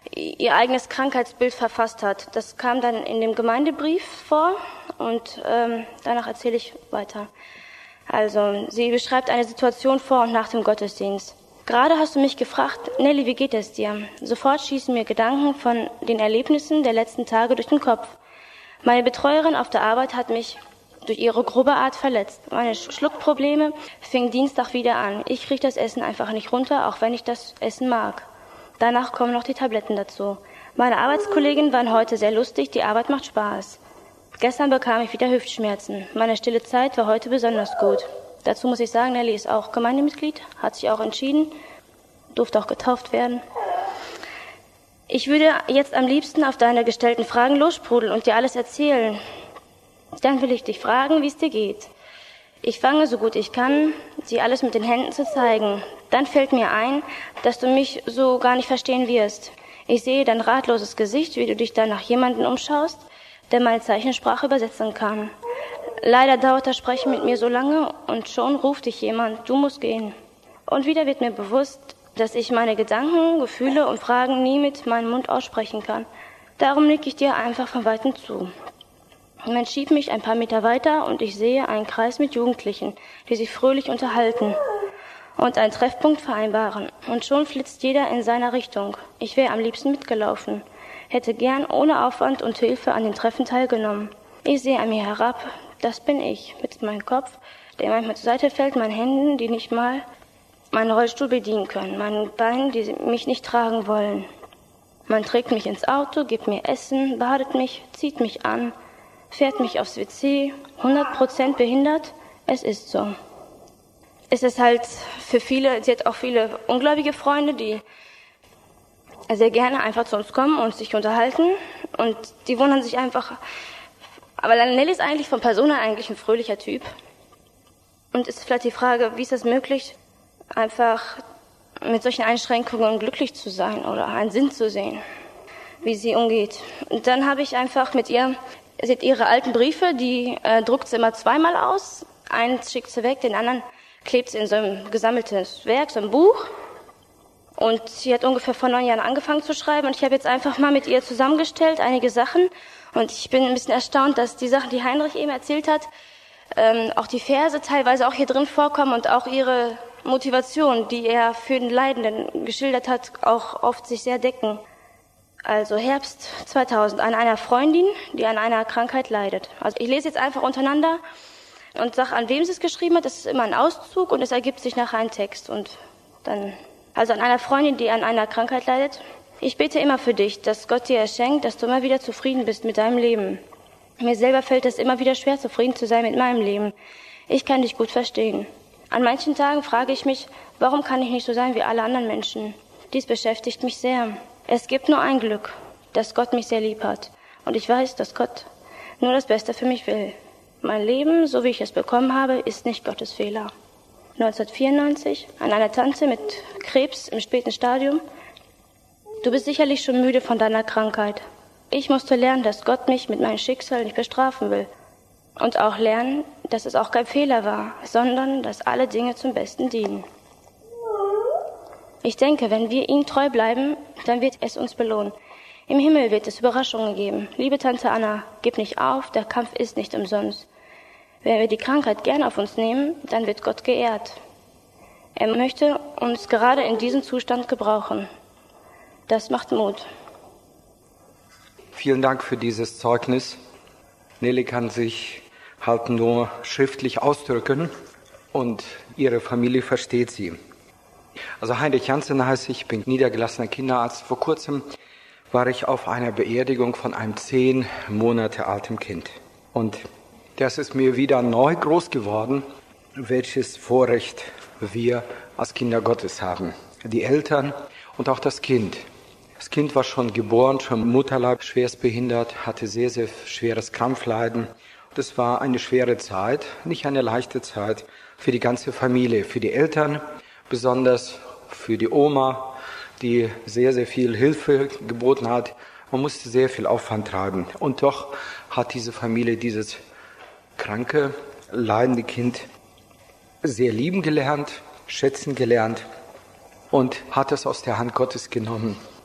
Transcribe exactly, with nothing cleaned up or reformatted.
ihr eigenes Krankheitsbild verfasst hat. Das kam dann in dem Gemeindebrief vor und ähm, danach erzähle ich weiter. Also, sie beschreibt eine Situation vor und nach dem Gottesdienst. Gerade hast du mich gefragt, Nelly, wie geht es dir? Sofort schießen mir Gedanken von den Erlebnissen der letzten Tage durch den Kopf. Meine Betreuerin auf der Arbeit hat mich durch ihre grobe Art verletzt. Meine Schluckprobleme fingen Dienstag wieder an. Ich kriege das Essen einfach nicht runter, auch wenn ich das Essen mag. Danach kommen noch die Tabletten dazu. Meine Arbeitskolleginnen waren heute sehr lustig, die Arbeit macht Spaß. Gestern bekam ich wieder Hüftschmerzen. Meine stille Zeit war heute besonders gut. Dazu muss ich sagen, Nelly ist auch Gemeindemitglied, hat sich auch entschieden, durfte auch getauft werden. Ich würde jetzt am liebsten auf deine gestellten Fragen lossprudeln und dir alles erzählen. Dann will ich dich fragen, wie es dir geht. Ich fange, so gut ich kann, dir alles mit den Händen zu zeigen. Dann fällt mir ein, dass du mich so gar nicht verstehen wirst. Ich sehe dein ratloses Gesicht, wie du dich dann nach jemandem umschaust, der meine Zeichensprache übersetzen kann. Leider dauert das Sprechen mit mir so lange und schon ruft dich jemand, du musst gehen. Und wieder wird mir bewusst, dass ich meine Gedanken, Gefühle und Fragen nie mit meinem Mund aussprechen kann. Darum nicke ich dir einfach von Weitem zu. Man schiebt mich ein paar Meter weiter und ich sehe einen Kreis mit Jugendlichen, die sich fröhlich unterhalten und einen Treffpunkt vereinbaren. Und schon flitzt jeder in seiner Richtung. Ich wäre am liebsten mitgelaufen, hätte gern ohne Aufwand und Hilfe an den Treffen teilgenommen. Ich sehe an mir herab, das bin ich, mit meinem Kopf, der manchmal zur Seite fällt, meinen Händen, die nicht mal meinen Rollstuhl bedienen können, meinen Beinen, die mich nicht tragen wollen. Man trägt mich ins Auto, gibt mir Essen, badet mich, zieht mich an, fährt mich aufs W C, hundert Prozent behindert, es ist so. Es ist halt für viele, sie hat auch viele ungläubige Freunde, die sehr gerne einfach zu uns kommen und sich unterhalten und die wundern sich einfach, aber Nelly ist eigentlich von Person her eigentlich ein fröhlicher Typ und es ist vielleicht die Frage, wie ist das möglich, einfach mit solchen Einschränkungen glücklich zu sein oder einen Sinn zu sehen, wie sie umgeht. Und dann habe ich einfach mit ihr, sie hat ihre alten Briefe, die äh, druckt sie immer zweimal aus. Einen schickt sie weg, den anderen klebt sie in so ein gesammeltes Werk, so ein Buch. Und sie hat ungefähr vor neun Jahren angefangen zu schreiben. Und ich habe jetzt einfach mal mit ihr zusammengestellt, einige Sachen. Und ich bin ein bisschen erstaunt, dass die Sachen, die Heinrich eben erzählt hat, ähm, auch die Verse teilweise auch hier drin vorkommen und auch ihre Motivation, die er für den Leidenden geschildert hat, auch oft sich sehr decken. Also Herbst zweitausend, an einer Freundin, die an einer Krankheit leidet. Also ich lese jetzt einfach untereinander und sage, an wem sie es geschrieben hat. Das ist immer ein Auszug und es ergibt sich nachher ein Text. Und dann, also an einer Freundin, die an einer Krankheit leidet. Ich bete immer für dich, dass Gott dir schenkt, dass du immer wieder zufrieden bist mit deinem Leben. Mir selber fällt es immer wieder schwer, zufrieden zu sein mit meinem Leben. Ich kann dich gut verstehen. An manchen Tagen frage ich mich, warum kann ich nicht so sein wie alle anderen Menschen? Dies beschäftigt mich sehr. Es gibt nur ein Glück, dass Gott mich sehr lieb hat. Und ich weiß, dass Gott nur das Beste für mich will. Mein Leben, so wie ich es bekommen habe, ist nicht Gottes Fehler. neunzehnhundertvierundneunzig, an einer Tante mit Krebs im späten Stadium. Du bist sicherlich schon müde von deiner Krankheit. Ich musste lernen, dass Gott mich mit meinem Schicksal nicht bestrafen will. Und auch lernen, dass es auch kein Fehler war, sondern dass alle Dinge zum Besten dienen. Ich denke, wenn wir ihm treu bleiben, dann wird es uns belohnen. Im Himmel wird es Überraschungen geben. Liebe Tante Anna, gib nicht auf, der Kampf ist nicht umsonst. Wenn wir die Krankheit gern auf uns nehmen, dann wird Gott geehrt. Er möchte uns gerade in diesem Zustand gebrauchen. Das macht Mut. Vielen Dank für dieses Zeugnis. Nelly kann sich halt nur schriftlich ausdrücken und ihre Familie versteht sie. Also Heinrich Jansen heißt ich, bin niedergelassener Kinderarzt. Vor kurzem war ich auf einer Beerdigung von einem zehn Monate alten Kind. Und das ist mir wieder neu groß geworden, welches Vorrecht wir als Kinder Gottes haben. Die Eltern und auch das Kind. Das Kind war schon geboren, schon im Mutterleib schwerst behindert, hatte sehr, sehr schweres Krampfleiden. Das war eine schwere Zeit, nicht eine leichte Zeit für die ganze Familie, für die Eltern, besonders für die Oma, die sehr, sehr viel Hilfe geboten hat. Man musste sehr viel Aufwand treiben. Und doch hat diese Familie dieses kranke, leidende Kind sehr lieben gelernt, schätzen gelernt und hat es aus der Hand Gottes genommen